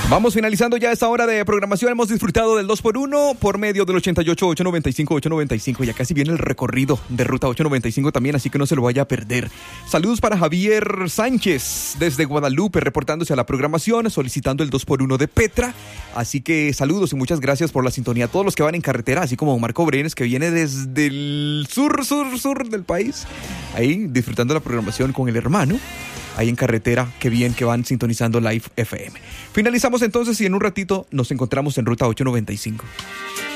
Vamos finalizando ya esta hora de programación. Hemos disfrutado del 2x1 por medio del 88-895-895. Ya casi viene el recorrido de Ruta 895 también, así que no se lo vaya a perder. Saludos para Javier Sánchez desde Guadalupe, reportándose a la programación, solicitando el 2x1 de Petra. Así que saludos y muchas gracias por la sintonía a todos los que van en carretera, así como Marco Brenes, que viene desde el sur del país, ahí disfrutando la programación con el hermano. Ahí en carretera, qué bien que van sintonizando Live FM. Finalizamos entonces y en un ratito nos encontramos en Ruta 895.